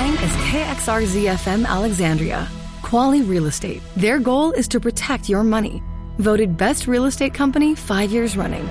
name is KXRZ-FM Alexandria. Quali Real Estate. Their goal is to protect your money. Voted Best Real Estate Company 5 years running.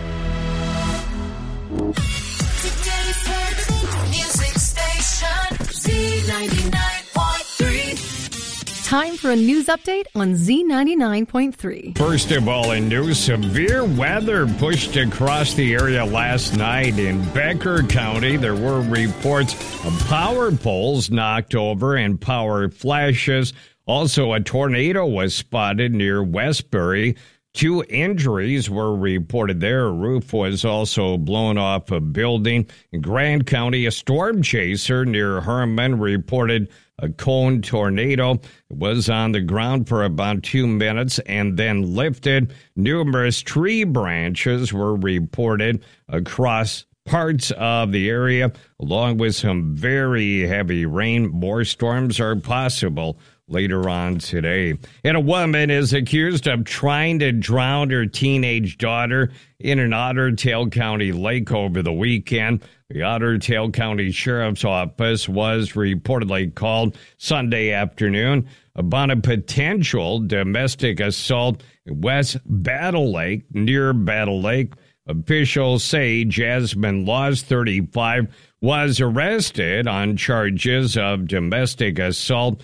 Time for a news update on Z99.3. First of all, in news, severe weather pushed across the area last night in Becker County. There were reports of power poles knocked over and power flashes. Also, a tornado was spotted near Westbury. 2 injuries were reported there. A roof was also blown off a building. In Grand County, a storm chaser near Herman reported a cone tornado. It was on the ground for about 2 minutes and then lifted. Numerous tree branches were reported across parts of the area, along with some very heavy rain. More storms are possible later on today. And a woman is accused of trying to drown her teenage daughter in an Otter Tail County lake over the weekend. The Otter Tail County Sheriff's Office was reportedly called Sunday afternoon about a potential domestic assault in West Battle Lake, near Battle Lake. Officials say Jasmine Laws, 35, was arrested on charges of domestic assault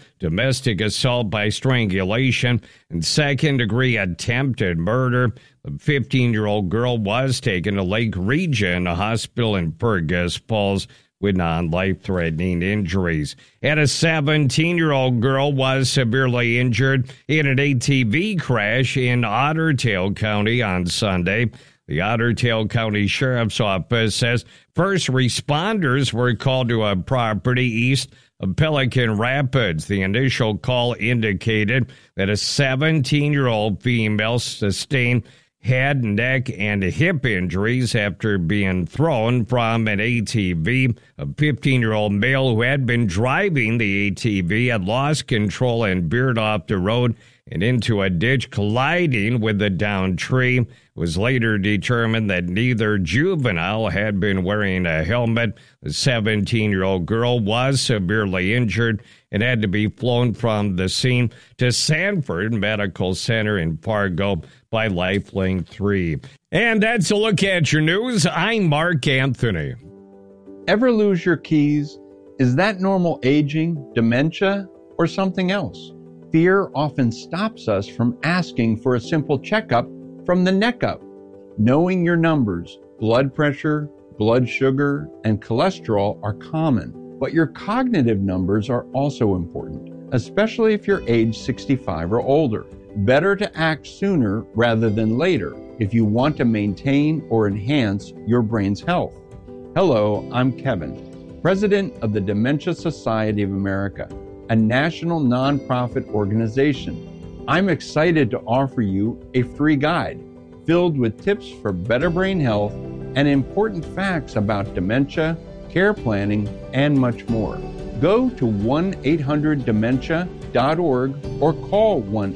by strangulation, and second-degree attempted murder. The 15-year-old girl was taken to Lake Region Hospital in Fergus Falls with non-life-threatening injuries. And a 17-year-old girl was severely injured in an ATV crash in Otter Tail County on Sunday. The Otter Tail County Sheriff's Office says first responders were called to a property east of Pelican Rapids. The initial call indicated that a 17-year-old female sustained head, neck, and hip injuries after being thrown from an ATV. A 15-year-old male who had been driving the ATV had lost control and veered off the road and into a ditch, colliding with a downed tree. It was later determined that neither juvenile had been wearing a helmet. The 17-year-old girl was severely injured and had to be flown from the scene to Sanford Medical Center in Fargo by Lifelink 3. And that's a look at your news. I'm Mark Anthony. Ever lose your keys? Is that normal aging, dementia, or something else? Fear often stops us from asking for a simple checkup from the neck up. Knowing your numbers, blood pressure, blood sugar, and cholesterol are common, but your cognitive numbers are also important, especially if you're age 65 or older. Better to act sooner rather than later if you want to maintain or enhance your brain's health. Hello, I'm Kevin, president of the Dementia Society of America, a national nonprofit organization. I'm excited to offer you a free guide filled with tips for better brain health and important facts about dementia, care planning, and much more. Go to 1-800-DEMENTIA.org or call